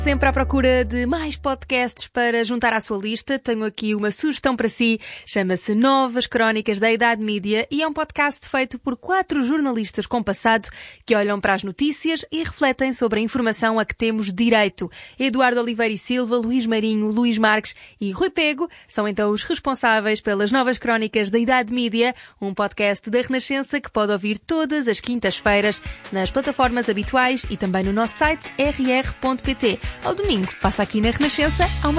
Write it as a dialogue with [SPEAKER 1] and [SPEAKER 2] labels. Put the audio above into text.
[SPEAKER 1] Sempre à procura de mais podcasts para juntar à sua lista, tenho aqui uma sugestão para si. Chama-se Novas Crónicas da Idade Mídia e é um podcast feito por 4 jornalistas com passado que olham para as notícias e refletem sobre a informação a que temos direito. Eduardo Oliveira e Silva, Luís Marinho, Luís Marques e Rui Pego são então os responsáveis pelas Novas Crónicas da Idade Mídia, um podcast da Renascença que pode ouvir todas as quintas-feiras nas plataformas habituais e também no nosso site rr.pt. Ao domingo, passa aqui na Renascença ao